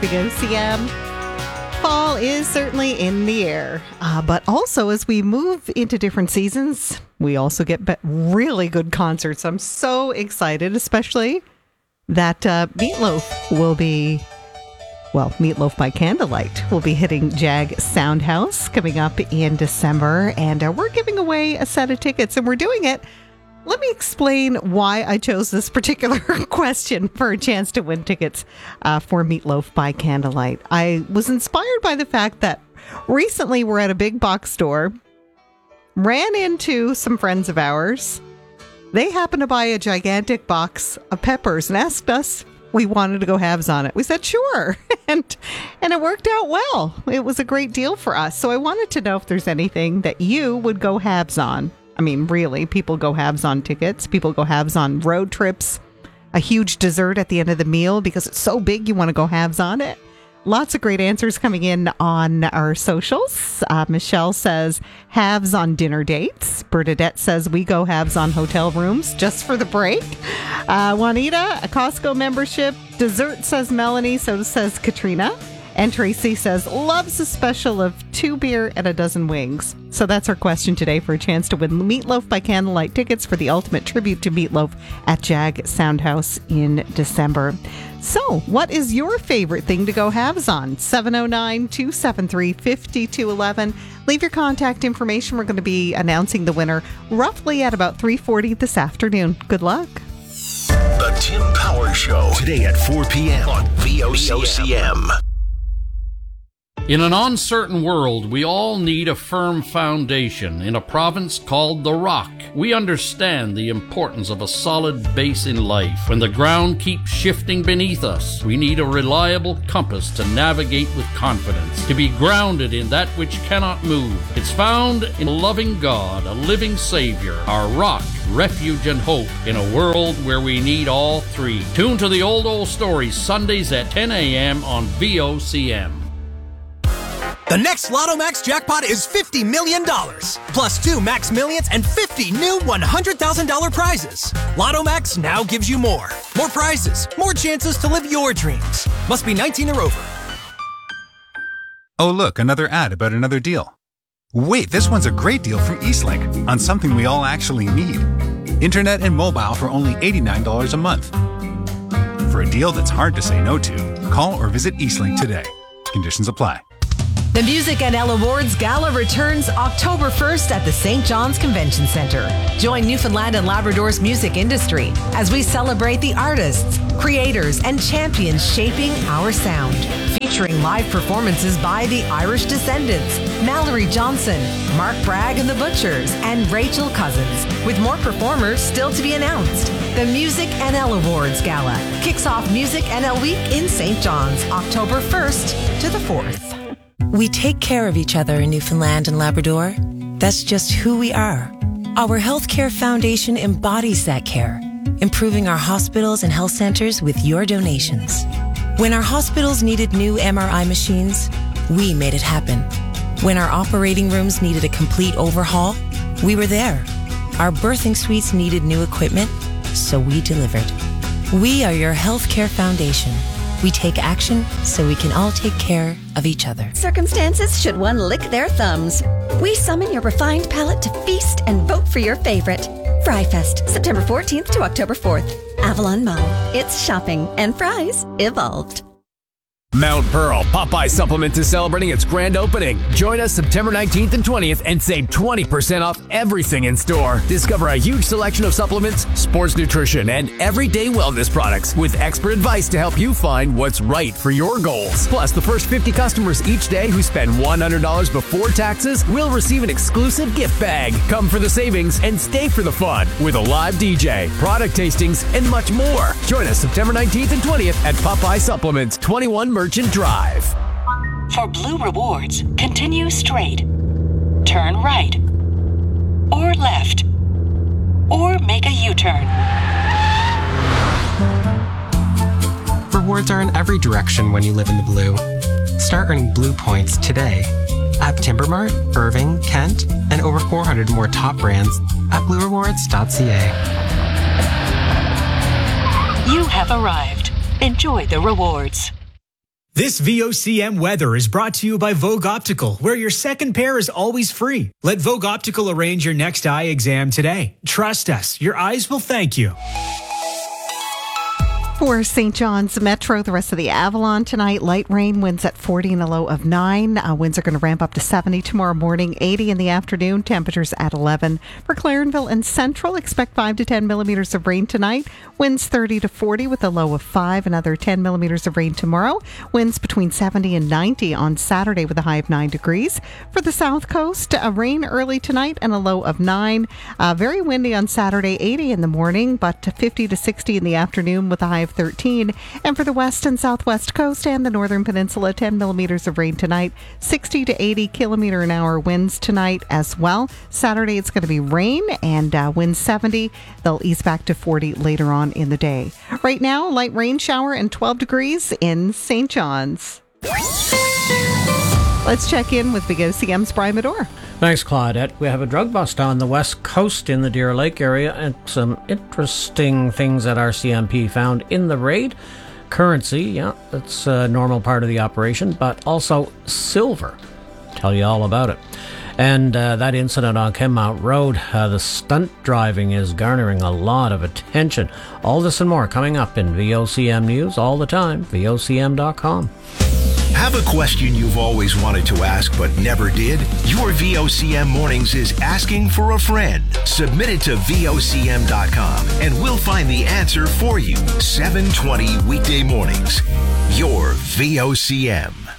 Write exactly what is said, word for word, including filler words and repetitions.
V O C M. Fall is certainly in the air, uh, but also as we move into different seasons, we also get be- really good concerts. I'm so excited, especially that uh, Meatloaf will be, well, Meatloaf by Candlelight will be hitting Jag Soundhouse coming up in December, and uh, we're giving away a set of tickets, and we're doing it. Let me explain why I chose this particular question for a chance to win tickets uh, for Meatloaf by Candlelight. I was inspired by the fact that recently we're at a big box store, ran into some friends of ours. They happened to buy a gigantic box of peppers and asked us we wanted to go halves on it. We said, sure. and and it worked out well. It was a great deal for us. So I wanted to know if there's anything that you would go halves on. I mean, really, people go halves on tickets. People go halves on road trips. A huge dessert at the end of the meal because it's so big you want to go halves on it. Lots of great answers coming in on our socials. Uh, Michelle says halves on dinner dates. Bernadette says we go halves on hotel rooms just for the break. Uh, Juanita, a Costco membership. Dessert, says Melanie. So says Katrina. And Tracy says, loves a special of two beer and a dozen wings. So that's our question today for a chance to win Meatloaf by Candlelight tickets for the ultimate tribute to Meatloaf at Jag Soundhouse in December. So what is your favorite thing to go halves on? seven oh nine, two seven three, five two one one. Leave your contact information. We're going to be announcing the winner roughly at about three forty this afternoon. Good luck. The Tim Power Show, today at four p.m. on V O C M. In an uncertain world, we all need a firm foundation. In a province called The Rock, we understand the importance of a solid base in life. When the ground keeps shifting beneath us, we need a reliable compass to navigate with confidence, to be grounded in that which cannot move. It's found in a loving God, a living Savior, our rock, refuge, and hope in a world where we need all three. Tune to the Old Old Stories Sundays at ten a.m. on V O C M. The next Lotto Max jackpot is fifty million dollars, plus two Max Millions and fifty new one hundred thousand dollars prizes. Lotto Max now gives you more. More prizes, more chances to live your dreams. Must be nineteen or over. Oh, look, another ad about another deal. Wait, this one's a great deal from Eastlink on something we all actually need. Internet and mobile for only eighty-nine dollars a month. For a deal that's hard to say no to, call or visit Eastlink today. Conditions apply. The Music N L Awards Gala returns October first at the Saint John's Convention Center. Join Newfoundland and Labrador's music industry as we celebrate the artists, creators, and champions shaping our sound. Featuring live performances by the Irish Descendants, Mallory Johnson, Mark Bragg and the Butchers, and Rachel Cousins, with more performers still to be announced. The Music N L Awards Gala kicks off Music N L Week in Saint John's, October first to the fourth. We take care of each other in Newfoundland and Labrador. That's just who we are. Our Healthcare Foundation embodies that care, improving our hospitals and health centers with your donations. When our hospitals needed new M R I machines, we made it happen. When our operating rooms needed a complete overhaul, we were there. Our birthing suites needed new equipment, so we delivered. We are your Healthcare Foundation. We take action so we can all take care of each other. Circumstances should one lick their thumbs. We summon your refined palate to feast and vote for your favorite. Fry Fest, September fourteenth to October fourth. Avalon Mall. It's shopping and fries evolved. Mount Pearl Popeye Supplement is celebrating its grand opening. Join us September nineteenth and twentieth and save twenty percent off everything in store. Discover a huge selection of supplements, sports nutrition, and everyday wellness products with expert advice to help you find what's right for your goals. Plus, the first fifty customers each day who spend one hundred dollars before taxes will receive an exclusive gift bag. Come for the savings and stay for the fun with a live D J, product tastings, and much more. Join us September nineteenth and twentieth at Popeye Supplements, twenty-one Merchant Drive. For Blue Rewards, continue straight, turn right, or left, or make a U-turn. Rewards are in every direction when you live in the Blue. Start earning Blue points today at Timbermart, Irving, Kent, and over four hundred more top brands at blue rewards dot c a. You have arrived. Enjoy the rewards. This V O C M weather is brought to you by Vogue Optical, where your second pair is always free. Let Vogue Optical arrange your next eye exam today. Trust us, your eyes will thank you. For Saint John's Metro, the rest of the Avalon tonight, light rain, winds at forty and a low of nine. Uh, winds are going to ramp up to seventy tomorrow morning, eighty in the afternoon, temperatures at eleven. For Clarenville and Central, expect five to ten millimeters of rain tonight. Winds thirty to forty with a low of five, another ten millimeters of rain tomorrow. Winds between seventy and ninety on Saturday with a high of nine degrees. For the South Coast, uh, rain early tonight and a low of nine. Uh, very windy on Saturday, eighty in the morning, but fifty to sixty in the afternoon with a high of thirteen. And for the west and southwest coast and the northern peninsula, ten millimeters of rain tonight, sixty to eighty kilometer an hour winds tonight as well. Saturday it's going to be rain and uh, winds seventy. They'll ease back to forty later on in the day. Right now, light rain shower and twelve degrees in Saint John's. Let's check in with Big O C M's Brian Medore. Thanks, Claudette. We have a drug bust on the west coast in the Deer Lake area and some interesting things that R C M P found in the raid. Currency, yeah, that's a normal part of the operation, but also silver. Tell you all about it. And uh, that incident on Kenmount Road, uh, the stunt driving is garnering a lot of attention. All this and more coming up in V O C M News all the time, V O C M dot com. Have a question you've always wanted to ask but never did? Your V O C M Mornings is asking for a friend. Submit it to V O C M dot com and we'll find the answer for you. seven twenty weekday mornings. Your V O C M.